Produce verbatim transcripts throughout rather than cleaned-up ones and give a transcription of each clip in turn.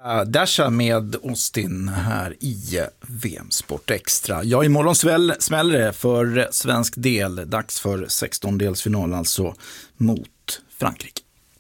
Dasha med Austin här i V M Sport Extra. Ja, imorgon sväll, smäller det för svensk del. Dags för sextondelsfinal alltså mot Frankrike.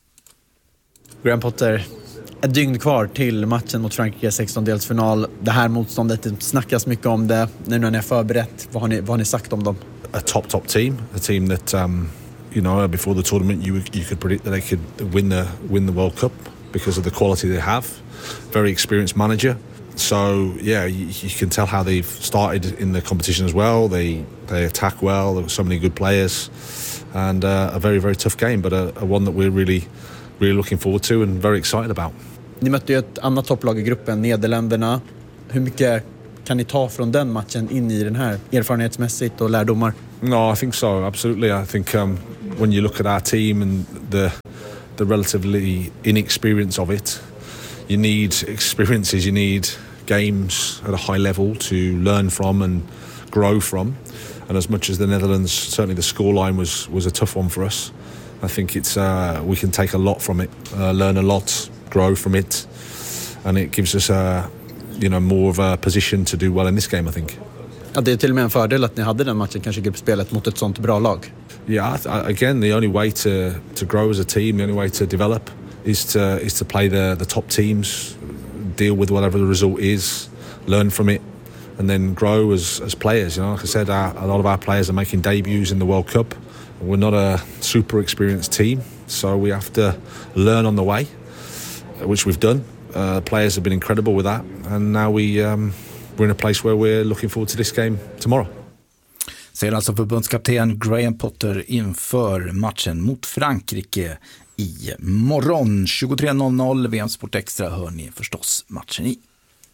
Graham Potter, ett dygn kvar till matchen mot Frankrike, sextondelsfinal. Det här motståndet, det snackas mycket om det. Nu när ni har förberett, vad har ni, vad har ni sagt om dem? A top, top team. A team that, um, you know, before the tournament you, you could predict that they could win the, win the World Cup because of the quality they have. Very experienced manager. So, yeah, you, you can tell how they've started in the competition as well. They they attack well. There were so many good players. And uh, a very, very tough game, but a, a one that we're really, really looking forward to and very excited about. Ni mötte ju ett annat topplag i gruppen, Nederländerna. Hur mycket kan ni ta från den matchen in i den här erfarenhetsmässigt och lärdomar? No, I think so, absolutely. I think um, when you look at our team and the the relatively inexperience of it, you need experiences, you need games at a high level to learn from and grow from. And as much as the Netherlands, certainly the scoreline was, was a tough one for us, I think it's uh, we can take a lot from it, uh, learn a lot, grow from it, and it gives us a, you know, more of a position to do well in this game, I think. Ja, det är till och med en fördel att ni hade den matchen, kanske gruppspelet mot ett sånt bra lag. Yeah, again, the only way to, to grow as a team, the only way to develop is to is to play the, the top teams, deal with whatever the result is, learn from it, and then grow as, as players. You know, like I said, our, a lot of our players are making debuts in the World Cup. We're not a super experienced team, so we have to learn on the way, which we've done. Uh, players have been incredible with that, and now we, um, we're in a place where we're looking forward to this game tomorrow. Säger alltså förbundskapten Graham Potter inför matchen mot Frankrike i morgon. tjugotre noll noll, V M Sport Extra hör ni förstås matchen i.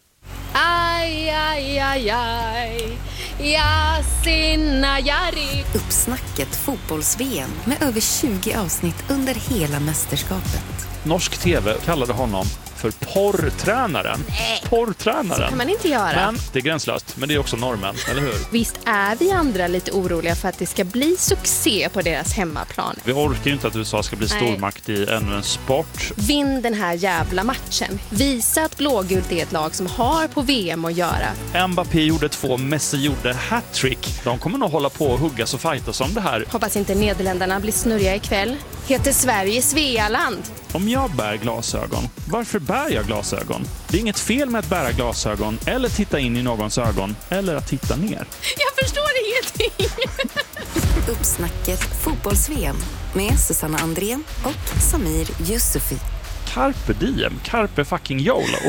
Aj, aj, aj, aj, ja, sinna, jari. Uppsnacket fotbolls-V M med över tjugo avsnitt under hela mästerskapet. Norsk tv kallade honom för porrtränaren. Nej, porrtränaren. så kan man inte göra. Men det är gränslöst, men det är också normen, eller hur? Visst är vi andra lite oroliga för att det ska bli succé på deras hemmaplan. Vi orkar ju inte att U S A ska bli Nej. stormakt i ännu en sport. Vinn den här jävla matchen. Visa att blågult är ett lag som har på V M att göra. Mbappé gjorde två, Messi gjorde hattrick. De kommer nog hålla på och huggas och fightas om det här. Hoppas inte Nederländerna blir snurriga ikväll. Heter Sverige Svealand? Om jag bär glasögon, varför bär jag glasögon? Det är inget fel med att bära glasögon eller titta in i någons ögon eller att titta ner. Jag förstår ingenting. Uppsnacket fotbolls-V M med Susanna Andrén och Samir Yusufi. Carpe diem, carpe fucking YOLO.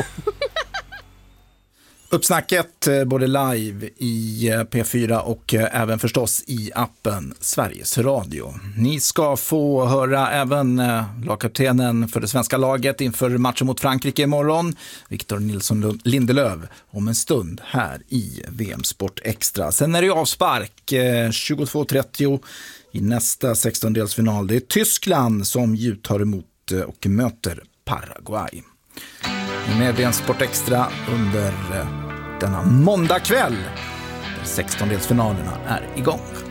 Uppsnacket både live i P fyra och även förstås i appen Sveriges Radio. Ni ska få höra även lagkaptenen för det svenska laget inför matchen mot Frankrike imorgon, Victor Nilsson Lindelöf, om en stund här i V M Sport Extra. Sen är det avspark tjugotvå trettio i nästa sextondelsfinal. Det är Tyskland som ju tar emot och möter Paraguay. Med V M Sport Extra under denna måndag kväll där sextondelsfinalerna är igång.